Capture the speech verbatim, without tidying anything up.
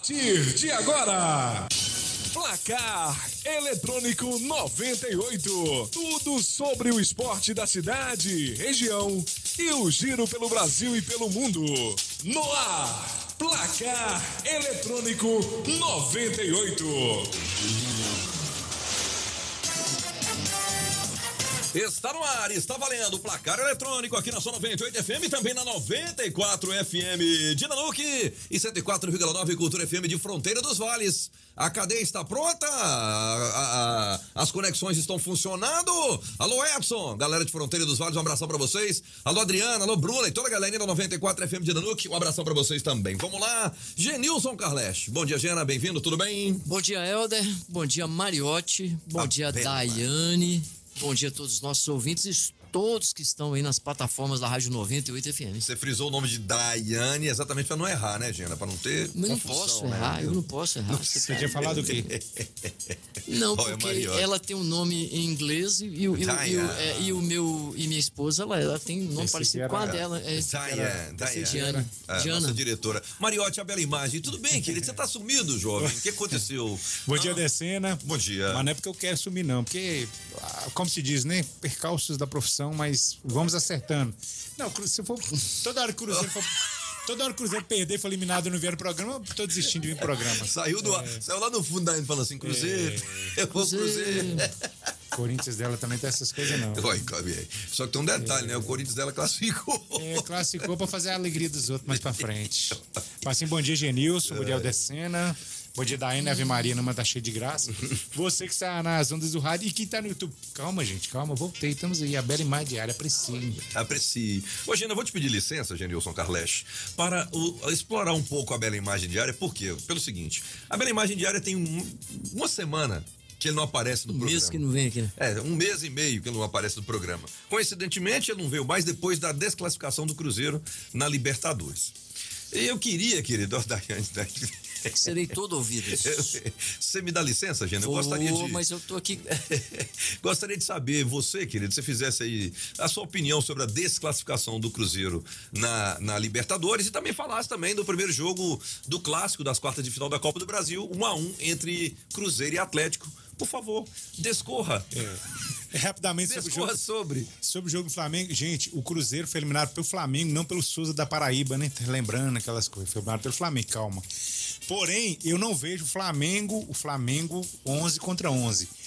partir de agora, Placar Eletrônico noventa e oito. Tudo sobre o esporte da cidade, região e o giro pelo Brasil e pelo mundo. No ar, Placar Eletrônico noventa e oito. Está no ar, está valendo o Placar Eletrônico aqui na sua noventa e oito F M e também na noventa e quatro F M de Nanuque e cento e quatro vírgula nove Cultura F M de Fronteira dos Vales. A cadeia está pronta, a, a, a, as conexões estão funcionando. Alô, Edson, galera de Fronteira dos Vales, um abração pra vocês. Alô, Adriana, alô, Bruna e toda a galerinha da noventa e quatro F M de Nanuque, um abração pra vocês também. Vamos lá, Genilson Carles. Bom dia, Gena, bem-vindo, tudo bem? Bom dia, Helder. Bom dia, Mariotti. Bom ah, dia, Daiane. Bom dia a todos os nossos ouvintes e todos que estão aí nas plataformas da Rádio noventa e oito F M. Você frisou o nome de Daiane exatamente para não errar, né, Gena? Para não ter Mas confusão, não posso né? errar, eu não posso errar. Você, você tinha falado o quê? Não, porque ela tem um nome em inglês e, e, e, e, é, e o meu e minha esposa, ela, ela tem um nome Esse parecido era, com a dela. É, Diane, Diane. Diana. É, Diana. Nossa diretora. Mariotti, a bela imagem. Tudo bem, querido? Você tá sumido, jovem? O que aconteceu? Bom dia, ah, Decena. Bom dia. Mas não é porque eu quero sumir, não. Porque, como se diz, né? Percalços da profissão, mas vamos acertando. Não, se for toda hora que o Cruzeiro for, toda hora que o Cruzeiro perder e for eliminado e não vier no programa, eu tô desistindo de vir no programa. Saiu, do, é. saiu lá no fundo da falando assim, Cruzeiro, é. eu vou Cruzeiro. Corinthians dela também tem essas coisas, não. Oi, só que tem um detalhe, é. né? O Corinthians dela classificou. É, classificou pra fazer a alegria dos outros mais pra frente. Assim, bom dia, Genilson, bom dia, Aldecena. Bom dia, Daína, Ave Maria, não tá cheio de graça. Você que está nas ondas do rádio e quem tá no YouTube. Calma, gente, calma, voltei. Estamos aí, a bela imagem diária, aprecie. Aprecie. Ô, Gena, eu vou te pedir licença, Genilson Carles, para o, explorar um pouco a bela imagem diária. Por quê? Pelo seguinte, a bela imagem diária tem um, uma semana que ele não aparece no um programa. Um mês que não vem aqui, né? É, um mês e meio que ele não aparece no programa. Coincidentemente, ele não veio mais depois da desclassificação do Cruzeiro na Libertadores. E eu queria, querido, Daiane, Daiane. Serei todo ouvido. Você me dá licença, Gena? Eu gostaria de... mas eu tô aqui... Gostaria de saber, você, querido, se fizesse aí a sua opinião sobre a desclassificação do Cruzeiro na, na Libertadores e também falasse também do primeiro jogo do clássico das quartas de final da Copa do Brasil, um a um entre Cruzeiro e Atlético. Por favor, descorra. É. É, rapidamente sobre o jogo. Sobre. sobre o jogo do Flamengo. Gente, o Cruzeiro foi eliminado pelo Flamengo, não pelo Souza da Paraíba, né? Lembrando aquelas coisas. Foi eliminado pelo Flamengo, calma. Porém, eu não vejo o Flamengo, o Flamengo onze contra onze.